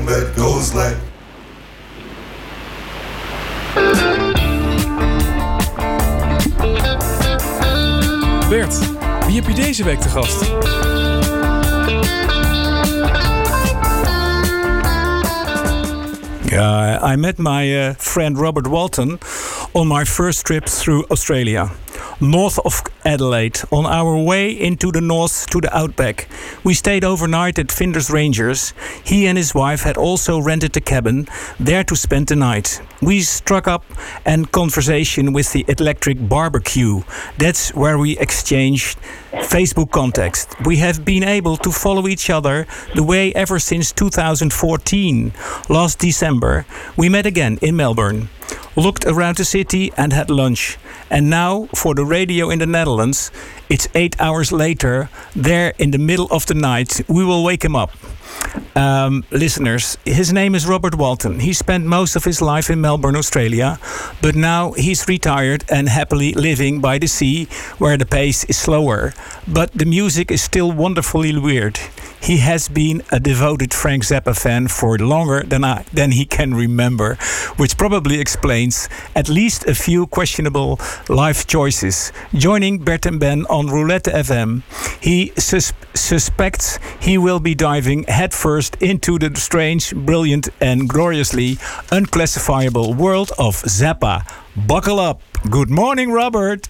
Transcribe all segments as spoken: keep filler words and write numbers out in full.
song that goes like. Bert, wie heb je deze week te gast? Uh, I met my uh, friend Robert Walton on my first trip through Australia, north of Adelaide, on our way into the north to the outback. We stayed overnight at Flinders Rangers. He and his wife had also rented a cabin there to spend the night. We struck up a conversation with the Electric Barbecue. That's where we exchanged Facebook contacts. We have been able to follow each other the way ever since two thousand fourteen. Last December, we met again in Melbourne, looked around the city and had lunch. And now, for the radio in the Netherlands, it's eight hours later, there in the middle of the night, we will wake him up. Um, listeners, his name is Robert Walton. He spent most of his life in Melbourne, Australia, but now he's retired and happily living by the sea, where the pace is slower. But the music is still wonderfully weird. He has been a devoted Frank Zappa fan for longer than I than he can remember, which probably explains at least a few questionable life choices. Joining Bert and Ben on Roulette F M, he sus- suspects he will be diving headfirst into the strange, brilliant and gloriously unclassifiable world of Zappa. Buckle up. Good morning, Robert.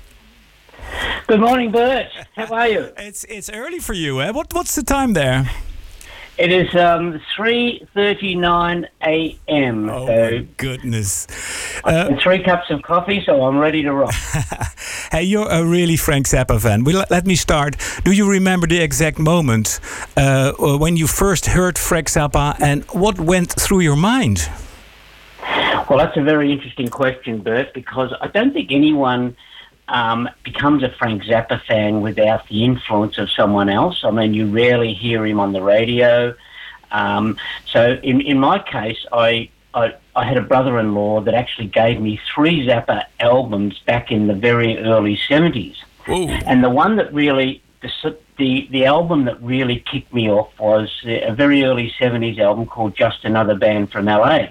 Good morning, Bert. How are you? It's it's early for you, eh? What what's the time there? It is um, three thirty-nine a.m. Oh, so my goodness. Uh, and three cups of coffee, so I'm ready to rock. Hey, you're a really Frank Zappa fan. Well, let me start. Do you remember the exact moment uh, when you first heard Frank Zappa, and what went through your mind? Well, that's a very interesting question, Bert, because I don't think anyone Um, becomes a Frank Zappa fan without the influence of someone else. I mean, you rarely hear him on the radio. Um, so in, in my case, I, I I had a brother-in-law that actually gave me three Zappa albums back in the very early seventies. Ooh. And the one that really, the, the, the album that really kicked me off was a very early seventies album called Just Another Band from L A.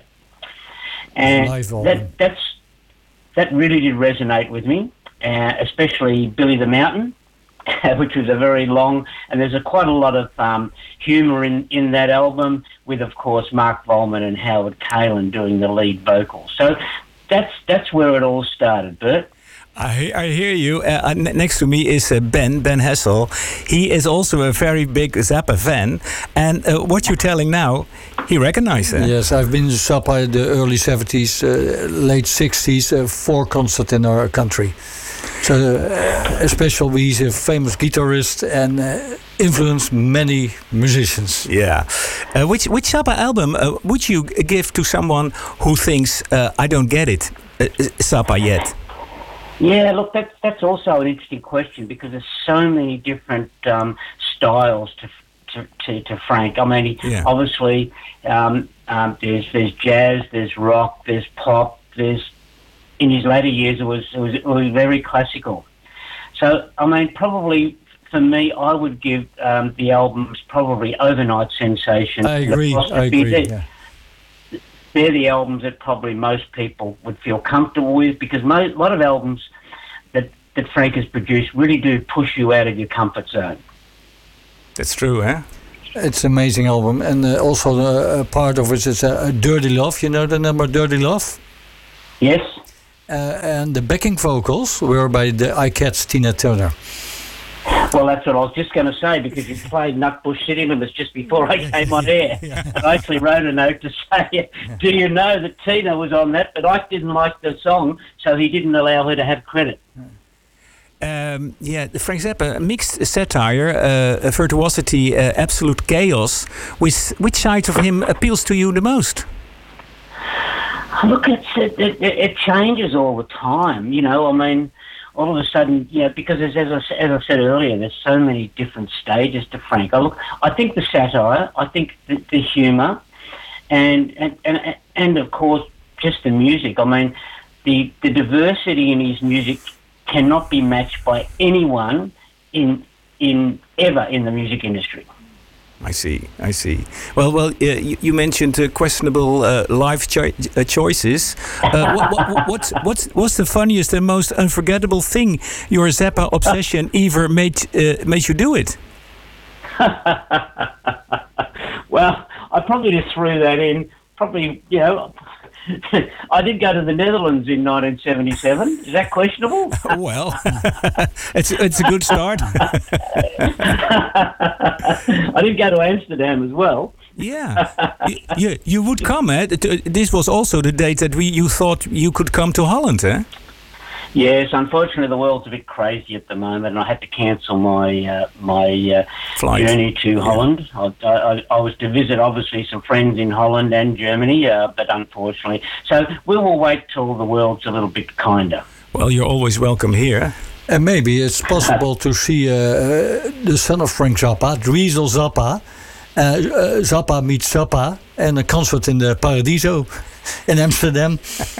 And that, that's, that really did resonate with me. Uh, especially Billy the Mountain, which was a very long, and there's a quite a lot of um, humour in, in that album, with of course Mark Volman and Howard Kaylan doing the lead vocals. So that's that's where it all started, Bert. I, I hear you. Uh, next to me is uh, Ben, Ben Hessel. He is also a very big Zappa fan. And uh, what you're telling now, he recognizes it. Yes, I've been to Zappa in the early seventies, uh, late sixties, uh, four concerts in our country. So, uh, especially he's a famous guitarist and uh, influenced many musicians. Yeah. Uh, which which Zappa album uh, would you give to someone who thinks, uh, I don't get it, uh, Zappa yet? Yeah, look, that's, that's also an interesting question, because there's so many different um, styles to, to, to, to Frank. I mean, he, yeah. obviously, um, um, there's, there's jazz, there's rock, there's pop, there's, in his later years, it was, it was it was very classical. So, I mean, probably for me, I would give um, the albums probably Overnight Sensation. I agree. I agree. They're, yeah. they're the albums that probably most people would feel comfortable with, because mo- a lot of albums that that Frank has produced really do push you out of your comfort zone. That's true, eh? It's an amazing album, and uh, also uh, a part of it is uh, Dirty Love. You know the number Dirty Love? Yes. Uh, and the backing vocals were by the iCats Tina Turner. Well, that's what I was just going to say, because you played Nutbush City Limits just before I came on air. And I actually wrote a note to say, do you know that Tina was on that? But Ike didn't like the song, so he didn't allow her to have credit. Um, yeah, Frank Zappa, mixed satire, uh, virtuosity, uh, absolute chaos. Which, which side of him appeals to you the most? Look, it's, it, it, it changes all the time. You know, I mean, all of a sudden, you know, because as, as, I, as I said earlier, there's so many different stages to Frank. I look, I think the satire, I think the, the humour, and, and and and of course just the music. I mean, the the diversity in his music cannot be matched by anyone in in ever in the music industry. I see. I see. Well, well, uh, you, you mentioned uh, questionable uh, life cho- uh, choices. Uh, what, what, what's what's what's the funniest and most unforgettable thing your Zappa obsession ever made uh, made you do it? Well, I probably just threw that in. Probably, you know, I did go to the Netherlands in nineteen seventy-seven. Is that questionable? Well, it's it's a good start. I did go to Amsterdam as well. Yeah, you, you would come, eh? This was also the date that we you thought you could come to Holland, eh? Yes, unfortunately, the world's a bit crazy at the moment, and I had to cancel my uh, my uh, Flight. journey to yeah. Holland. I, I, I was to visit, obviously, some friends in Holland and Germany, uh, but unfortunately, so we will wait till the world's a little bit kinder. Well, you're always welcome here. And maybe it's possible to see uh, the son of Frank Zappa, Dweezil Zappa, uh, uh, Zappa meets Zappa, and a concert in the Paradiso in Amsterdam.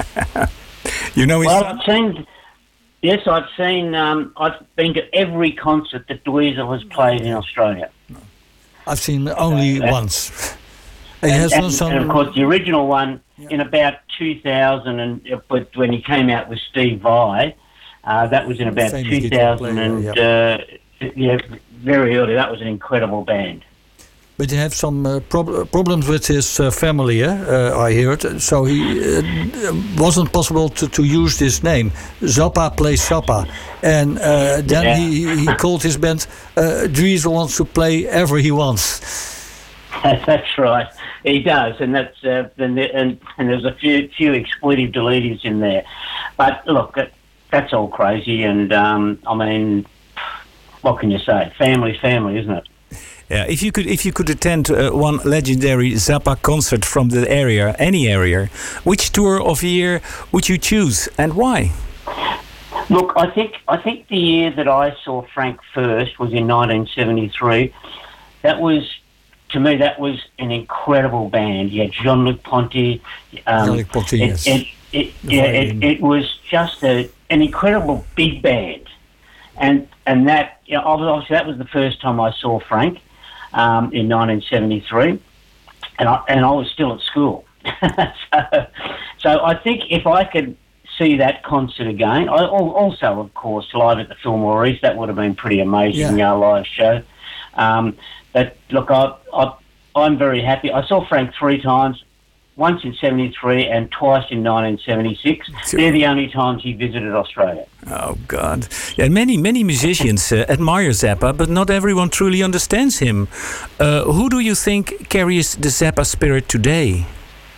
You know, well, I've seen. Yes, I've seen. Um, I've been to every concert that Dweezil has played in Australia. I've seen only uh, once. And, he has and, some... and of course, the original one yeah. in about two thousand, and but when he came out with Steve Vai, uh, that was in about two thousand, and yeah. Uh, yeah, very early. That was an incredible band. But he had some uh, prob- problems with his uh, family, eh? uh, I heard. So he uh, wasn't possible to, to use this name. Zappa plays Zappa. And uh, then yeah. he, he called his band uh, Dweezil wants to play ever he wants. That's right. He does. And that's uh, and, and, and there's a few, few expletive deleters in there. But look, that, that's all crazy. And um, I mean, what can you say? Family's family, isn't it? Yeah, if you could, if you could attend uh, one legendary Zappa concert from the area, any area, which tour of year would you choose and why? Look, I think I think the year that I saw Frank first was in nineteen seventy-three. That was, to me, that was an incredible band. You had Jean-Luc Ponty. Um, Jean-Luc Ponty, it, yes. It, it, yeah, it, it was just a, an incredible big band, and and that, you know, obviously that was the first time I saw Frank. Um, in nineteen seventy-three, and I, and I was still at school. so, so I think if I could see that concert again, I, also, of course, live at the Fillmore East, that would have been pretty amazing, yeah. uh, live show. Um, but look, I, I, I'm very happy. I saw Frank three times, once in seventy-three and twice in nineteen seventy-six. Sure. They're the only times he visited Australia. Oh, God. Yeah, many, many musicians uh, admire Zappa, but not everyone truly understands him. Uh, who do you think carries the Zappa spirit today?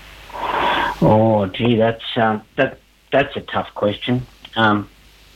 Oh, gee, that's, um, that, that's a tough question. Um,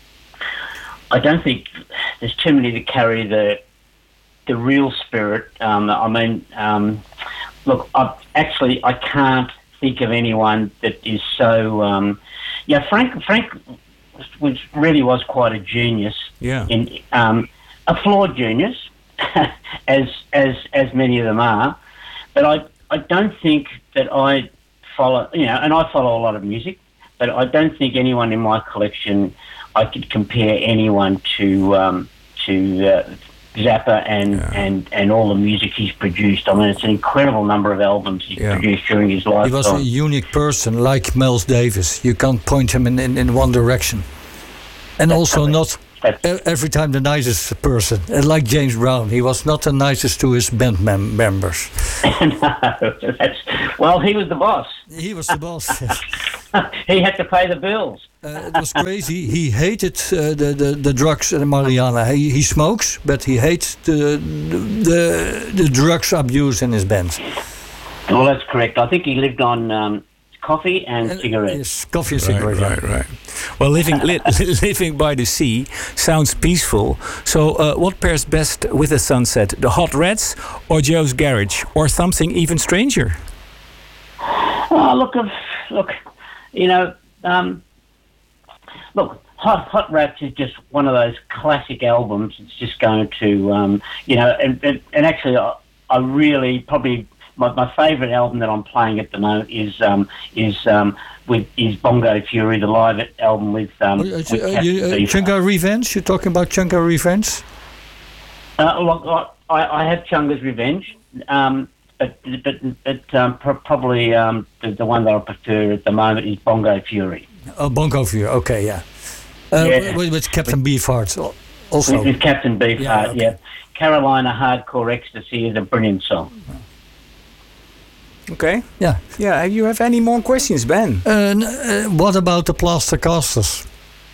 I don't think there's too many that carry the the real spirit. Um, I mean... Um, Look, I, actually, I can't think of anyone that is so. Um, yeah, Frank. Frank was really was quite a genius. Yeah. In um, a flawed genius, as as as many of them are. But I I don't think that I follow. You know, and I follow a lot of music, but I don't think anyone in my collection I could compare anyone to um, to. Uh, Zappa and, yeah. and, and all the music he's produced. I mean, it's an incredible number of albums he's yeah. produced during his lifetime. He was a unique person, like Miles Davis. You can't point him in, in, in one direction. And That's also not That's every time the nicest person. And like James Brown, he was not the nicest to his band mem- members. no, that's, well, he was the boss. He was the boss. He had to pay the bills. Uh, it was crazy. He hated uh, the, the the drugs and marijuana. He he smokes, but he hates the the the drugs abuse in his band. Well, that's correct. I think he lived on um, coffee and, and cigarettes. Yes, coffee and right, cigarettes. Right, right. Well, living li- living by the sea sounds peaceful. So, uh, what pairs best with the sunset? The Hot Rats or Joe's Garage, or something even stranger? Oh, look, look, you know. Um, Look, Hot Hot Rats is just one of those classic albums. It's just going to, um, you know, and, and, and actually, I, I really probably my, my favourite album that I'm playing at the moment is um, is um, with is Bongo Fury, the live album with. Um, uh, with uh, you, uh, Chunga Revenge. You're talking about Chunga Revenge? Uh, look, I, I have Chunga's Revenge. Um, but but, but um, pr- probably um, the, the one that I prefer at the moment is Bongo Fury. Oh, Bongo Fury. Okay, yeah. Uh, yeah. With, with Captain Beefheart also. With, with Captain Beefheart, yeah, okay. yeah. Carolina Hardcore Ecstasy is a brilliant song. Okay. Yeah. Yeah. You have any more questions, Ben? Uh, uh, what about the Plaster Casters?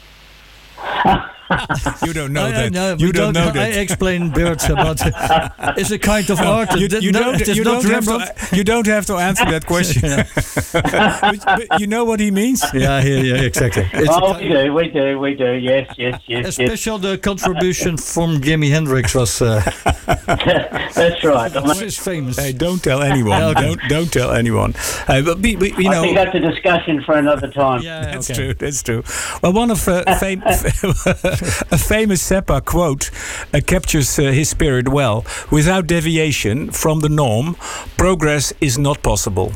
You don't know I, that. No, you don't, don't know that. I explained Bert about it's a kind of art. You, you, no, don't, you, not don't have to, you don't have to answer that question. but, but you know what he means? Yeah, yeah, yeah, exactly. It's oh, we do, we do, we do. Yes, yes, yes. Especially yes. The contribution from Jimi Hendrix was. Uh, That's right. It's famous. Hey, don't tell anyone. okay. Don't don't tell anyone. Uh, but be, be, you I know, think that's a discussion for another time. Yeah, that's okay. true. That's true. Well, one of uh, fam- a famous Zappa quote uh, captures uh, his spirit well. Without deviation from the norm, progress is not possible.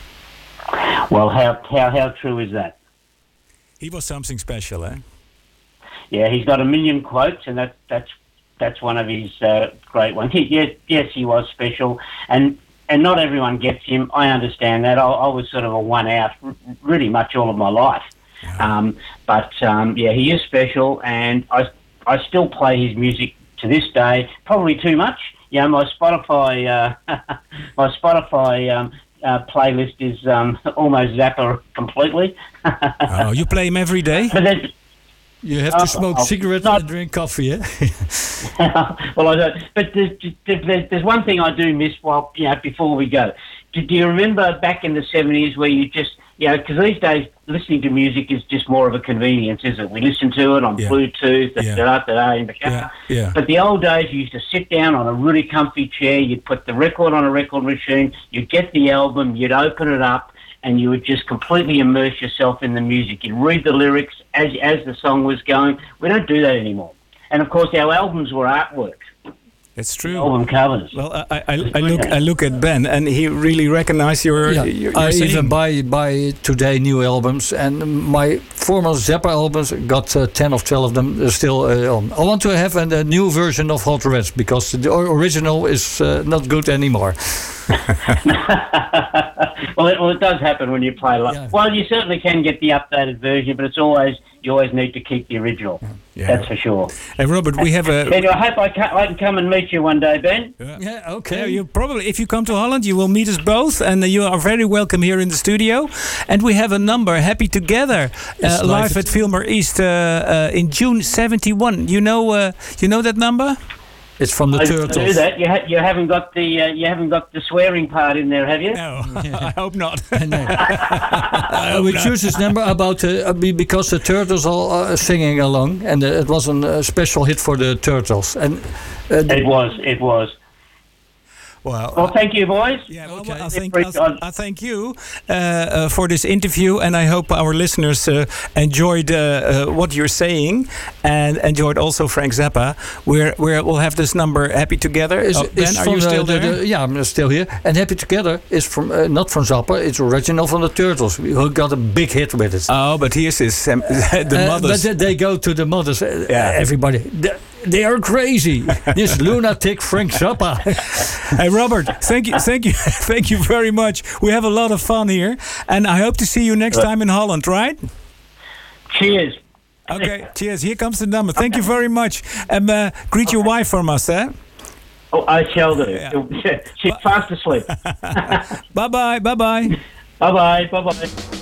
Well, how how how true is that? He was something special, eh? Yeah, he's got a million quotes, and that that's that's one of his uh, great ones. He, yes, yes, he was special, and and not everyone gets him. I understand that. I, I was sort of a one out, r- really much all of my life. Um, but um, yeah, he is special, and I I still play his music to this day. Probably too much. Yeah, my Spotify uh, my Spotify um, uh, playlist is um, almost Zappa completely. Oh, you play him every day? But then, you have to oh, smoke oh, cigarettes not, and drink coffee, yeah? Well, I don't. But there's, there's, there's one thing I do miss. While you know, before we go, do, do you remember back in the seventies where you just you know, because these days listening to music is just more of a convenience, isn't it? We listen to it on yeah. Bluetooth, yeah. da, da, da, in the car. Yeah. Yeah. But the old days, you used to sit down on a really comfy chair, you'd put the record on a record machine, you'd get the album, you'd open it up, and you would just completely immerse yourself in the music. You'd read the lyrics as as the song was going. We don't do that anymore. And of course, our albums were artwork. It's true. Album covers. Well, I, I, I look I look at Ben, and he really recognized your. Yeah. your, your I singing. even buy buy today new albums, and my former Zappa albums got uh, ten or twelve of them uh, still uh, on. I want to have a, a new version of Hot Reds because the original is uh, not good anymore. well, it, well, it does happen when you play live. Yeah. Well, you certainly can get the updated version, but it's always you always need to keep the original. Yeah. That's for sure. Hey, Robert, we have a. Anyway, I hope I can, I can come and meet you one day, Ben. Yeah, yeah okay. Yeah, you probably, if you come to Holland, you will meet us both, and you are very welcome here in the studio. And we have a number, "Happy Together," uh, live at Filmer East uh, uh, in June seventy-one. You know, uh, you know that number? It's from the I Turtles. Do that. You, ha- you haven't got the uh, you haven't got the swearing part in there, have you? No, I hope not. no. uh, we choose this number about uh, because the Turtles are uh, singing along, and uh, it was a uh, special hit for the Turtles. And uh, it was, it was. Well, well, thank you, boys. Yeah, well, okay. I, thank, I, I thank you uh, uh, for this interview, and I hope our listeners uh, enjoyed uh, uh, what you're saying and enjoyed also Frank Zappa. We're, we're, we'll have this number, "Happy Together." Is, oh, Ben, are you the, still the, there? The, yeah, I'm still here. And "Happy Together" is from uh, not from Zappa, it's original from the Turtles, who got a big hit with it. Oh, but here's his, um, the uh, mothers. But they go to the mothers, uh, yeah. everybody. The, They are crazy. This lunatic Frank Zappa. Hey, Robert, thank you, thank you, thank you very much. We have a lot of fun here, and I hope to see you next time in Holland, right? Cheers. Okay, cheers. Here comes the number. Thank you very much, and uh, greet your wife from us, eh? Oh, I shall do. Yeah. She's fast asleep. Bye bye. Bye bye. Bye bye. Bye bye.